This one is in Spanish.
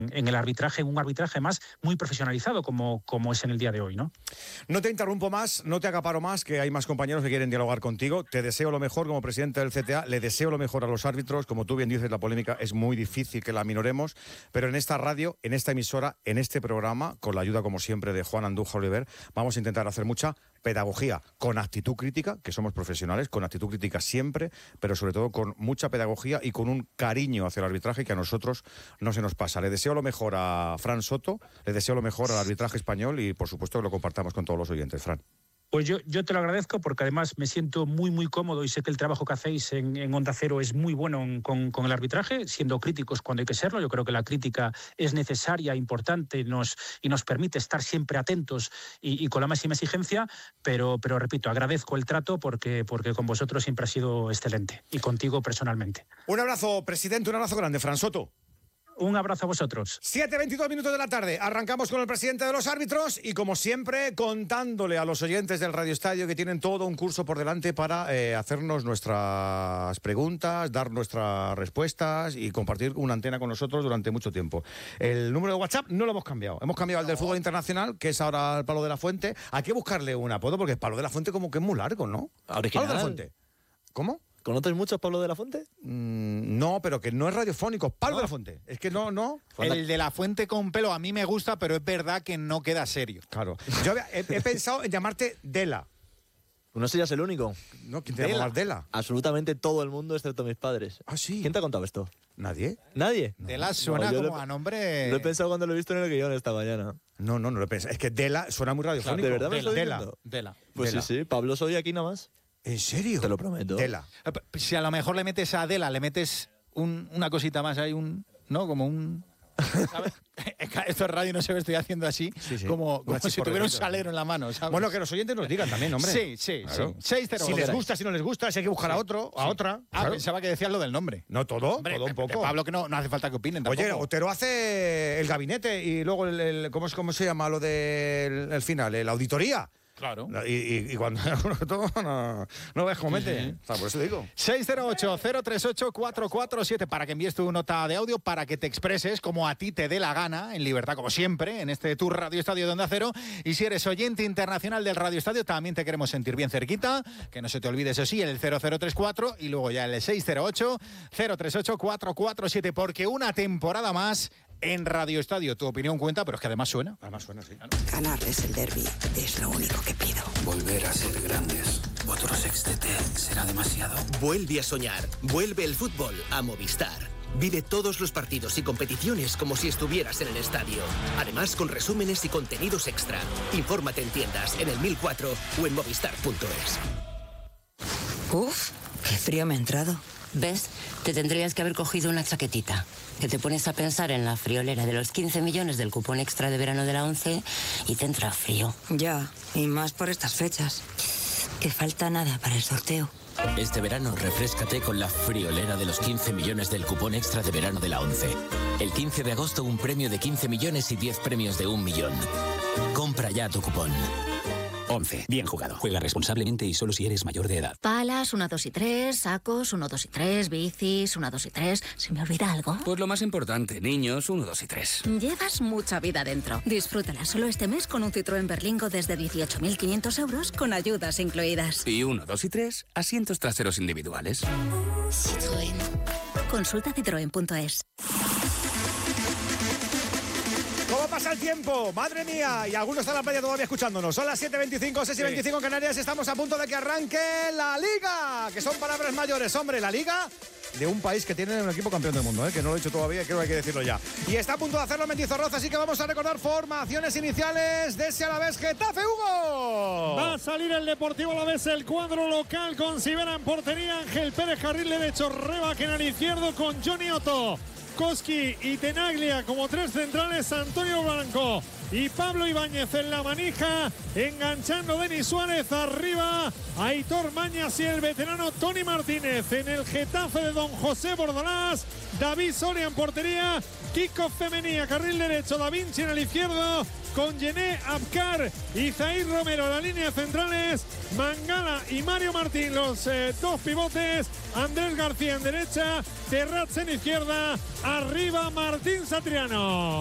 en el arbitraje, en un arbitraje más muy profesionalizado como es en el día de hoy, ¿no? No te interrumpo más, no te acaparo más, que hay más compañeros que quieren dialogar contigo. Te deseo lo mejor como presidente del CTA, le deseo lo mejor a los árbitros. Como tú bien dices, la polémica es muy difícil que la minoremos, pero en esta radio, en esta emisora, en este programa, con la ayuda como siempre de Juan Andújar Oliver, vamos a intentar hacer mucha pedagogía con actitud crítica, que somos profesionales, con actitud crítica siempre, pero sobre todo con mucha pedagogía y con un cariño hacia el arbitraje que a nosotros no se nos pasa. Le deseo lo mejor a Fran Soto, le deseo lo mejor al arbitraje español y por supuesto que lo compartamos con todos los oyentes, Fran. Pues yo te lo agradezco porque además me siento muy, muy cómodo y sé que el trabajo que hacéis en Onda Cero es muy bueno con el arbitraje, siendo críticos cuando hay que serlo. Yo creo que la crítica es necesaria, importante y nos permite estar siempre atentos y con la máxima exigencia, pero repito, agradezco el trato porque con vosotros siempre ha sido excelente y contigo personalmente. Un abrazo, presidente, un abrazo grande, Fran Soto. Un abrazo a vosotros. 7:22 minutos de la tarde. Arrancamos con el presidente de los árbitros y, como siempre, contándole a los oyentes del Radio Estadio que tienen todo un curso por delante para hacernos nuestras preguntas, dar nuestras respuestas y compartir una antena con nosotros durante mucho tiempo. El número de WhatsApp no lo hemos cambiado. Hemos cambiado el del fútbol internacional, que es ahora el Palo de la Fuente. Hay que buscarle un apodo porque el Palo de la Fuente como que es muy largo, ¿no? Original. Palo de la Fuente. ¿Cómo? ¿Conoces mucho a Pablo de la Fuente? No, pero que no es radiofónico. Pablo de la Fuente. Es que no. El de la Fuente con pelo a mí me gusta, pero es verdad que no queda serio. Claro. Yo he pensado en llamarte Dela. No serías el único. No, ¿quién te llama más Dela? Absolutamente todo el mundo, excepto mis padres. Ah, sí. ¿Quién te ha contado esto? ¿Nadie? ¿Nadie? No. Dela suena como a nombre... Lo he pensado cuando lo he visto en el guión esta mañana. No lo he pensado. Es que Dela suena muy radiofónico. ¿De verdad me lo estoy diciendo? Dela. Pues Dela. sí, Pablo soy aquí nada más. ¿En serio? Te lo prometo. Dela. Si a lo mejor le metes a Dela, le metes una cosita más, hay ¿no? Como un... ¿sabes? Esto es radio, no sé, estoy haciendo así, sí. como si tuviera un salero en la mano, ¿sabes? Bueno, que los oyentes nos digan también, hombre. Sí. Claro. 608. Si les gusta, si no les gusta, si hay que buscar a otro, a otra. Claro. Pensaba que decías lo del nombre. No, todo, hombre, todo un poco. Pablo, que no hace falta que opinen tampoco. Oye, Otero hace el gabinete y luego ¿cómo se llama lo del el final? La auditoría. Claro. Y cuando no ves cómo mete. O sea, por eso digo. 608-038-447 para que envíes tu nota de audio, para que te expreses como a ti te dé la gana, en libertad como siempre, en este tu Radio Estadio de Onda Cero. Y si eres oyente internacional del Radio Estadio, también te queremos sentir bien cerquita. Que no se te olvide, eso sí, el 0034 y luego ya el 608-038-447, porque una temporada más en Radio Estadio. Tu opinión cuenta, pero es que además suena. Además suena, sí. Ganarles el derbi es lo único que pido. Volver a ser grandes. Otro sextete será demasiado. Vuelve a soñar. Vuelve el fútbol a Movistar. Vive todos los partidos y competiciones como si estuvieras en el estadio. Además, con resúmenes y contenidos extra. Infórmate en tiendas, en el 1004 o en movistar.es. Uf, qué frío me ha entrado. ¿Ves? Te tendrías que haber cogido una chaquetita. Que te pones a pensar en la friolera de los 15 millones del cupón extra de verano de la 11 y te entra frío. Ya, y más por estas fechas. Que falta nada para el sorteo. Este verano refréscate con la friolera de los 15 millones del cupón extra de verano de la 11. El 15 de agosto un premio de 15 millones y 10 premios de 1 millón. Compra ya tu cupón. 11. Bien jugado. Juega responsablemente y solo si eres mayor de edad. Palas, 1, 2 y 3, sacos, 1, 2 y 3, bicis, 1, 2 y 3. ¿Se me olvida algo? Pues lo más importante, niños, 1, 2 y 3. Llevas mucha vida dentro. Disfrútala solo este mes con un Citroën Berlingo desde 18.500 euros con ayudas incluidas. Y 1, 2 y 3, asientos traseros individuales. Citroën. Consulta citroen.es. ¿Cómo pasa el tiempo? ¡Madre mía! Y algunos están en la playa todavía escuchándonos. Son las 7:25, 6:25 en Canarias. Estamos a punto de que arranque la Liga, que son palabras mayores. Hombre, la Liga de un país que tiene un equipo campeón del mundo, que no lo he dicho todavía, creo que hay que decirlo ya. Y está a punto de hacerlo Mendizorroza, así que vamos a recordar formaciones iniciales de ese Alavés Getafe, Hugo. Va a salir el Deportivo Alavés, el cuadro local con Sivera en portería, Ángel Pérez, carril derecho, Rebaque en el izquierdo con Johnny Otto, Koski y Tenaglia como tres centrales, Antonio Blanco y Pablo Ibáñez en la manija, enganchando Denis Suárez arriba, Aitor Mañas y el veterano Tony Martínez. En el Getafe de Don José Bordalás, David Soria en portería, Kiko Femenía, carril derecho, Da Vinci en el izquierdo, con Yené Abkar y Zair Romero en la línea de centrales, Mangala y Mario Martín, los dos pivotes. Andrés García en derecha, Terrats en izquierda. Arriba Martín Satriano.